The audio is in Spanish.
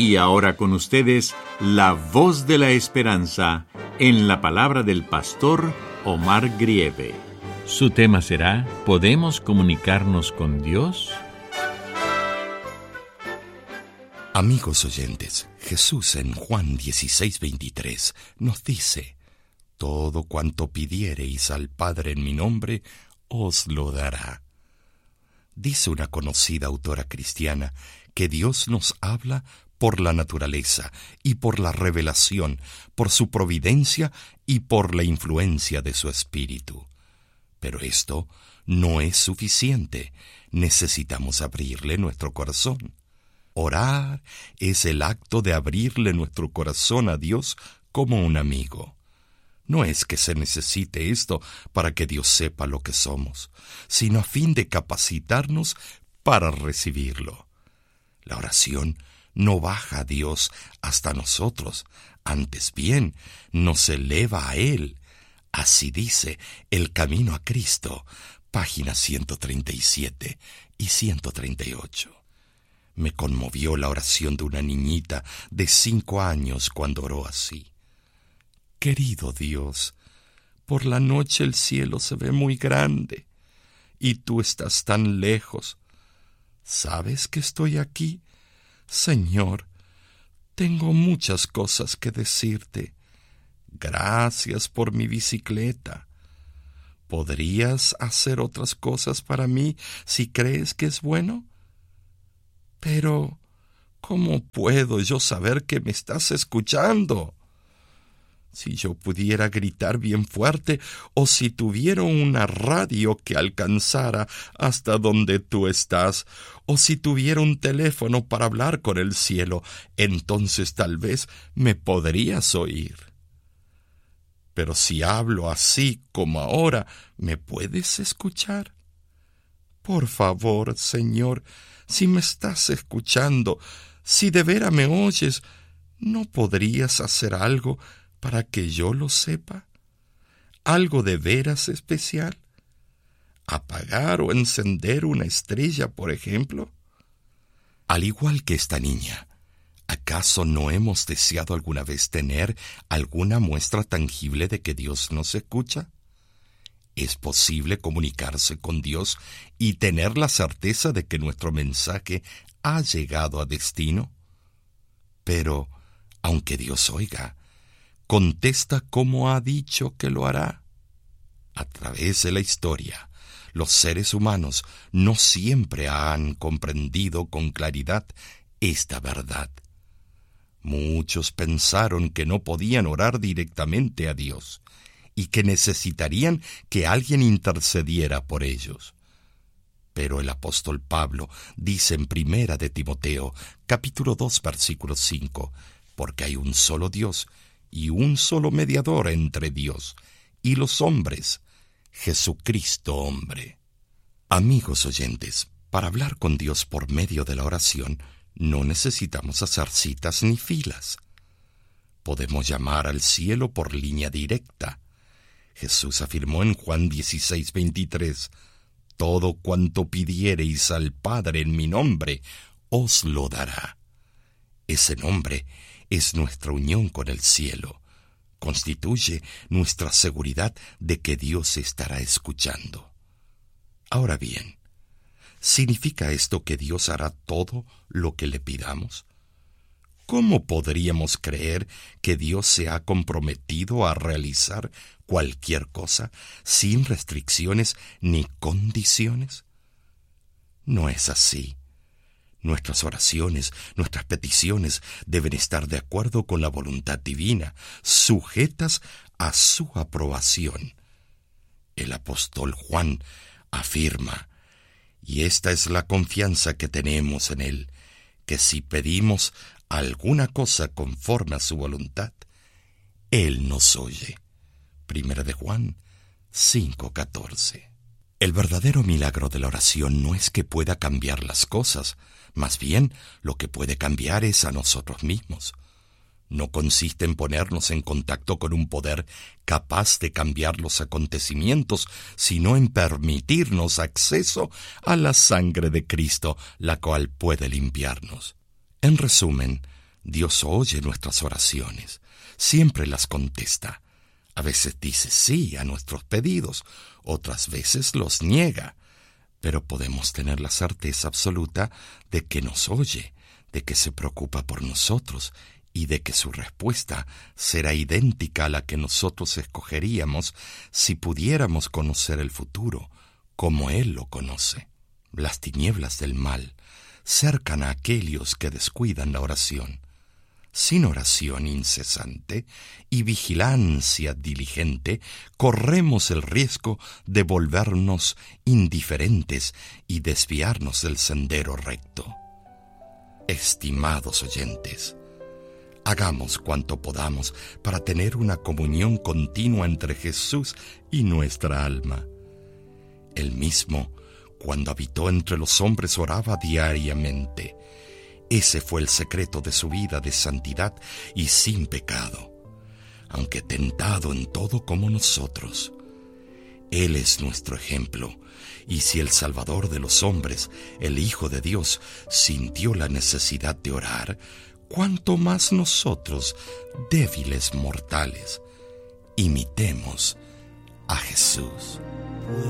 Y ahora con ustedes, la voz de la esperanza en la palabra del pastor Omar Grieve. Su tema será ¿Podemos comunicarnos con Dios? Amigos oyentes, Jesús en Juan 16:23 nos dice: todo cuanto pidiereis al Padre en mi nombre, os lo dará. Dice una conocida autora cristiana que Dios nos habla por la naturaleza y por la revelación, por su providencia y por la influencia de su Espíritu. Pero esto no es suficiente. Necesitamos abrirle nuestro corazón. Orar es el acto de abrirle nuestro corazón a Dios como un amigo. No es que se necesite esto para que Dios sepa lo que somos, sino a fin de capacitarnos para recibirlo. La oración no baja a Dios hasta nosotros, antes bien nos eleva a Él. Así dice El Camino a Cristo, páginas 137 y 138. Me conmovió la oración de una niñita de 5 años cuando oró así: querido Dios, por la noche el cielo se ve muy grande y tú estás tan lejos. ¿Sabes que estoy aquí? Señor, tengo muchas cosas que decirte. Gracias por mi bicicleta. ¿Podrías hacer otras cosas para mí si crees que es bueno? Pero, ¿cómo puedo yo saber que me estás escuchando? Si yo pudiera gritar bien fuerte, o si tuviera una radio que alcanzara hasta donde tú estás, o si tuviera un teléfono para hablar con el cielo, entonces tal vez me podrías oír. Pero si hablo así como ahora, ¿me puedes escuchar? Por favor, Señor, si me estás escuchando, si de veras me oyes, ¿no podrías hacer algo para que yo lo sepa? ¿Algo de veras especial? ¿Apagar o encender una estrella, por ejemplo? Al igual que esta niña, ¿acaso no hemos deseado alguna vez tener alguna muestra tangible de que Dios nos escucha? ¿Es posible comunicarse con Dios y tener la certeza de que nuestro mensaje ha llegado a destino? Pero, aunque Dios oiga, contesta como ha dicho que lo hará. A través de la historia, los seres humanos no siempre han comprendido con claridad esta verdad. Muchos pensaron que no podían orar directamente a Dios y que necesitarían que alguien intercediera por ellos. Pero el apóstol Pablo dice en 1 de Timoteo, capítulo 2, versículo 5, porque hay un solo Dios y un solo mediador entre Dios y los hombres, Jesucristo hombre. Amigos oyentes, para hablar con Dios por medio de la oración, no necesitamos hacer citas ni filas. Podemos llamar al cielo por línea directa. Jesús afirmó en Juan 16:23, todo cuanto pidiereis al Padre en mi nombre, os lo dará. Ese nombre es nuestra unión con el cielo. Constituye nuestra seguridad de que Dios estará escuchando. Ahora bien, ¿significa esto que Dios hará todo lo que le pidamos? ¿Cómo podríamos creer que Dios se ha comprometido a realizar cualquier cosa sin restricciones ni condiciones? No es así. Nuestras oraciones, nuestras peticiones deben estar de acuerdo con la voluntad divina, sujetas a su aprobación. El apóstol Juan afirma, y esta es la confianza que tenemos en Él, que si pedimos alguna cosa conforme a su voluntad, Él nos oye. 1 de Juan 5:14. El verdadero milagro de la oración no es que pueda cambiar las cosas, más bien lo que puede cambiar es a nosotros mismos. No consiste en ponernos en contacto con un poder capaz de cambiar los acontecimientos, sino en permitirnos acceso a la sangre de Cristo, la cual puede limpiarnos. En resumen, Dios oye nuestras oraciones, siempre las contesta. A veces dice sí a nuestros pedidos, otras veces los niega, pero podemos tener la certeza absoluta de que nos oye, de que se preocupa por nosotros y de que su respuesta será idéntica a la que nosotros escogeríamos si pudiéramos conocer el futuro como Él lo conoce. Las tinieblas del mal cercan a aquellos que descuidan la oración. Sin oración incesante y vigilancia diligente, corremos el riesgo de volvernos indiferentes y desviarnos del sendero recto. Estimados oyentes, hagamos cuanto podamos para tener una comunión continua entre Jesús y nuestra alma. Él mismo, cuando habitó entre los hombres, oraba diariamente. Ese fue el secreto de su vida de santidad y sin pecado, aunque tentado en todo como nosotros. Él es nuestro ejemplo, y si el Salvador de los hombres, el Hijo de Dios, sintió la necesidad de orar, ¿cuánto más nosotros, débiles mortales? Imitemos a Jesús.